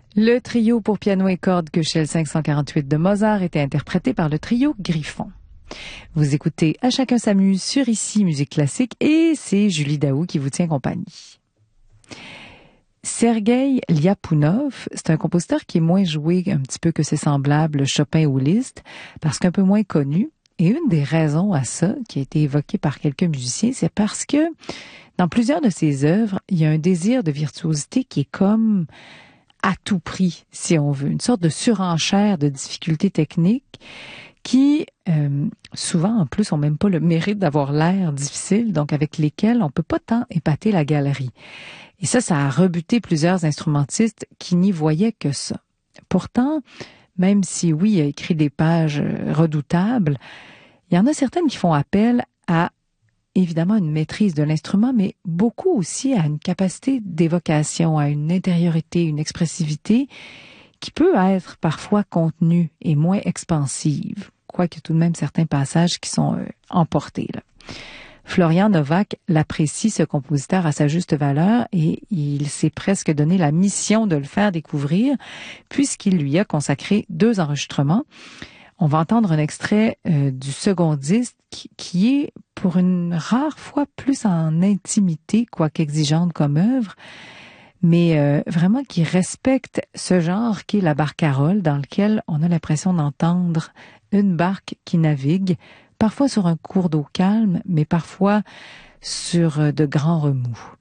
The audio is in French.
Le trio pour piano et cordes Köchel 548 de Mozart était interprété par le trio Griffon. Vous écoutez À chacun s'amuse sur Ici Musique Classique et c'est Julie Daou qui vous tient compagnie. Sergueï Lyapunov, c'est un compositeur qui est moins joué un petit peu que ses semblables Chopin ou Liszt, parce qu'un peu moins connu. Et une des raisons à ça, qui a été évoquée par quelques musiciens, c'est parce que dans plusieurs de ses œuvres, il y a un désir de virtuosité qui est comme à tout prix, si on veut, une sorte de surenchère de difficultés techniques qui, souvent en plus, ont même pas le mérite d'avoir l'air difficile, donc avec lesquels on peut pas tant épater la galerie. Et ça a rebuté plusieurs instrumentistes qui n'y voyaient que ça. Pourtant, même si oui, il a écrit des pages redoutables, il y en a certaines qui font appel à, évidemment, une maîtrise de l'instrument, mais beaucoup aussi à une capacité d'évocation, à une intériorité, une expressivité qui peut être parfois contenue et moins expansive, quoique tout de même certains passages qui sont emportés, là. Florian Novak l'apprécie, ce compositeur, à sa juste valeur et il s'est presque donné la mission de le faire découvrir puisqu'il lui a consacré 2 enregistrements. On va entendre un extrait du second disque qui est pour une rare fois plus en intimité, quoique exigeante comme œuvre, mais vraiment qui respecte ce genre qui est la barcarolle dans lequel on a l'impression d'entendre une barque qui navigue, parfois sur un cours d'eau calme, mais parfois sur de grands remous.